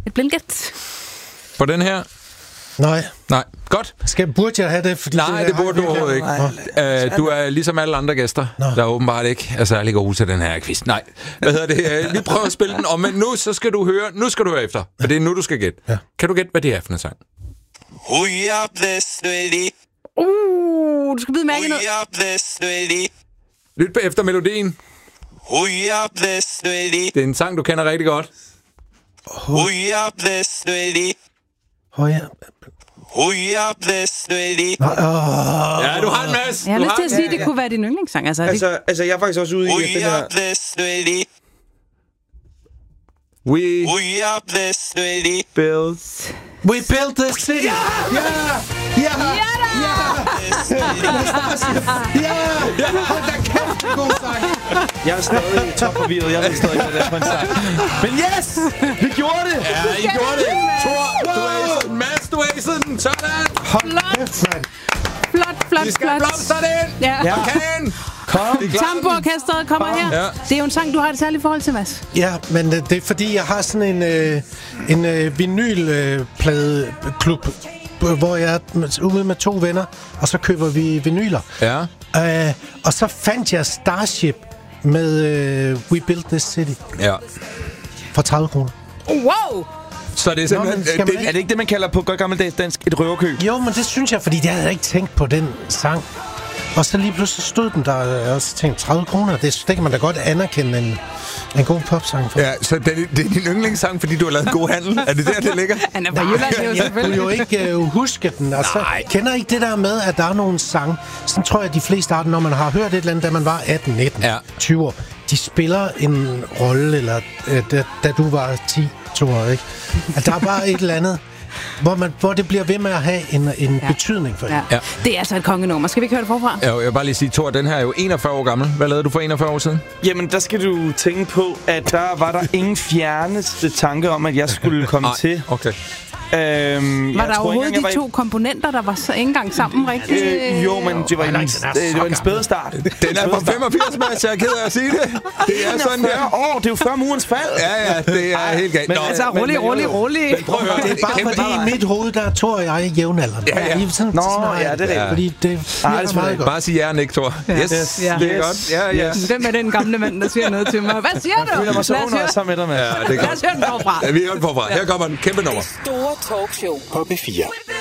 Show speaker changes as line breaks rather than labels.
Et blindgæt.
På den her? Nej. Godt.
Burde jeg have det? Fordi
Nej, det burde du overhovedet ikke. Du er ligesom alle andre gæster, der åbenbart ikke er særlig gode til den her quiz. Nej, hvad hedder det? Vi prøver at spille den, men nu så skal du høre efter, for det er nu, du skal gætte. Ja. Kan du gætte, hvad det er for en sang?
Du skal vide mærke noget.
Lyt efter melodien. Det er en sang, du kender rigtig godt. Ja, du har en masse.
Jeg har lyst til at sige, at det kunne være din yndlingssang.
Altså, jeg er faktisk også ude i den her...
We
built this city. Hold da kæft, det er god sang.
Jeg er stadig topforvirret. Jeg ved stadig, hvad det er for en sang. Men yes! Vi gjorde det!
Ja, I gjorde det! Thor, du acede den. Mads, du acede den. Sådan!
Flot.
Vi skal blomstre det ind!
Ja.
Kan!
Kom!
Tamboorkestret kommer her.
Ja.
Det er jo en sang, du har et særligt forhold til, Mads.
Ja, men det er fordi, jeg har sådan en vinylpladeklub, hvor jeg er ude med 2 venner, og så køber vi vinyler.
Ja.
Og så fandt jeg Starship med We Built This City.
Ja.
For 30 kroner.
Wow!
Så det er simpelthen...
Er det ikke det, man kalder på godt gammeldags dansk et røverkøb?
Jo, men det synes jeg, fordi jeg havde ikke tænkt på den sang. Og så lige pludselig stod den der, og jeg også tænkte, 30 kroner, det kan man da godt anerkende en god popsang for.
Ja, så det er din yndlingssang, fordi du har lavet en god handel? Er det der, det ligger?
Han er fra Jylland, det er jo selvfølgelig.
Jeg kunne jo ikke huske den. Altså, kender ikke det der med, at der er nogle sange, sådan tror jeg, at de fleste af dem, når man har hørt et eller andet, da man var 18, 19, 20 år, de spiller en rolle, eller da du var 10, 2 år, ikke? At der er bare et eller andet, hvor det bliver ved med at have en betydning for det.
Ja. Det er altså et kongenummer. Skal vi ikke høre det forfra?
Ja, jeg vil bare lige sige, Thor, den her er jo 41 år gammel. Hvad lavede du for 41 år siden?
Jamen, der skal du tænke på, at der var der ingen fjerneste tanke om, at jeg skulle komme til.
Okay.
Var der overhovedet de 2 komponenter, der var så ikke engang sammen rigtigt?
Jo, men det var en spæde start.
Den er fra 85, Mads. Jeg er ked af at sige det. Det er sådan der.
Det er jo før murens fald.
Ja, det er helt galt.
Men altså, rolig.
Men prøv at høre.
Det er bare fordi i mit hoved, der er Thor og jeg jævnaldrende.
Ja.
Det er rigtigt. Fordi det er meget godt.
Bare sig ja, Nick, Thor. Yes, det er godt. Ja.
Hvem er den gamle mand, der siger noget til mig? Hvad siger du?
Jeg føler mig så under sammen med dig, Mads.
Ja, det er godt.
Lad os høre den forfra.
Vi hører den forfra. Her kommer den. Kæmpe nummer.
Store talkshow på B4.